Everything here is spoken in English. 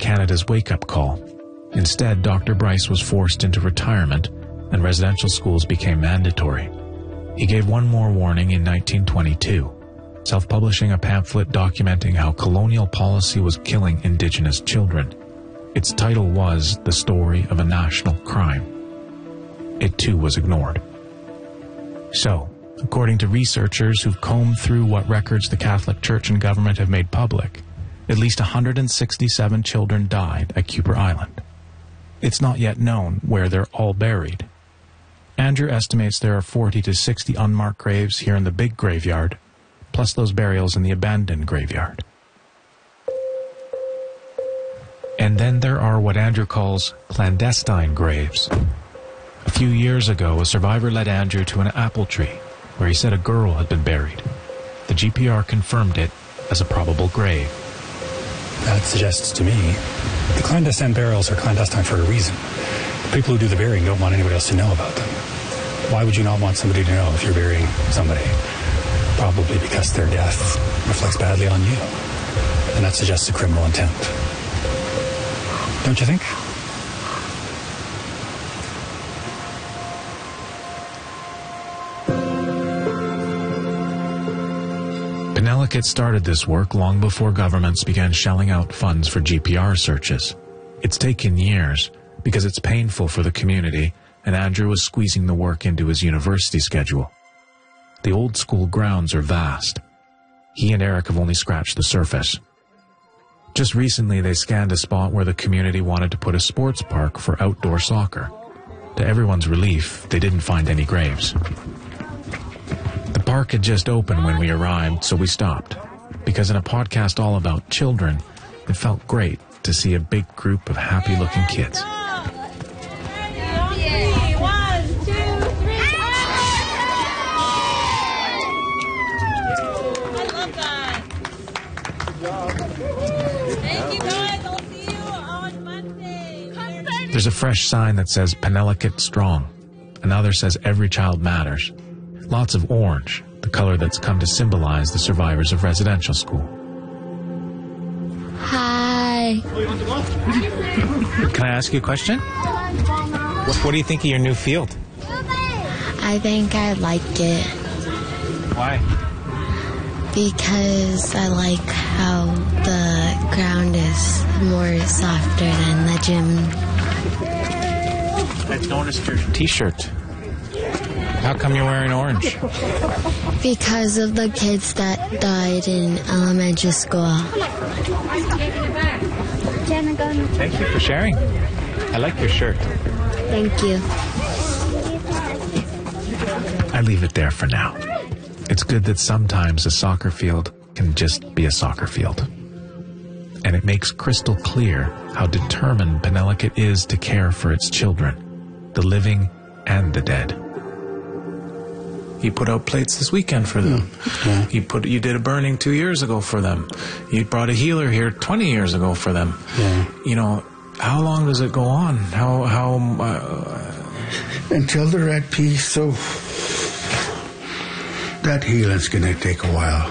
Canada's wake-up call. Instead, Dr. Bryce was forced into retirement, and residential schools became mandatory. He gave one more warning in 1922, self-publishing a pamphlet documenting how colonial policy was killing Indigenous children. Its title was The Story of a National Crime. It too was ignored. So, according to researchers who've combed through what records the Catholic Church and government have made public, at least 167 children died at Kuper Island. It's not yet known where they're all buried. Andrew estimates there are 40 to 60 unmarked graves here in the big graveyard, plus those burials in the abandoned graveyard. And then there are what Andrew calls clandestine graves. A few years ago, a survivor led Andrew to an apple tree where he said a girl had been buried. The GPR confirmed it as a probable grave. That suggests to me the clandestine burials are clandestine for a reason. The people who do the burying don't want anybody else to know about them. Why would you not want somebody to know if you're burying somebody? Probably because their death reflects badly on you. And that suggests a criminal intent. Don't you think? Penelakut started this work long before governments began shelling out funds for GPR searches. It's taken years because it's painful for the community, and Andrew was squeezing the work into his university schedule. The old school grounds are vast. He and Eric have only scratched the surface. Just recently, they scanned a spot where the community wanted to put a sports park for outdoor soccer. To everyone's relief, they didn't find any graves. The park had just opened when we arrived, so we stopped. Because in a podcast all about children, it felt great to see a big group of happy-looking kids. There's a fresh sign that says Penelakut Strong. Another says Every Child Matters. Lots of orange, the color that's come to symbolize the survivors of residential school. Hi. Can I ask you a question? What do you think of your new field? I think I like it. Why? Because I like how the ground is more softer than the gym. I noticed your t-shirt. How come you're wearing orange? Because of the kids that died in elementary school. Thank you for sharing. I like your shirt. Thank you. I leave it there for now. It's good that sometimes a soccer field can just be a soccer field. And it makes crystal clear how determined Penelakut is to care for its children, the living and the dead. You put out plates this weekend for them. Yeah. You did a burning 2 years ago for them. You brought a healer here 20 years ago for them. Yeah. You know, how long does it go on? Until they're at peace, so that healing's going to take a while.